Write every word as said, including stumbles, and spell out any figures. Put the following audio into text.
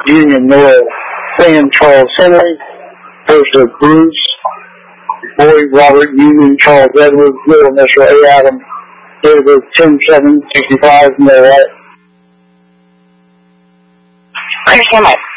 Union Noel, Sam Charles Henry versus Bruce Boyd Robert Union Charles Edwards, middle initial A Adam, David ten seven sixty-five, no right. Clear, stand by.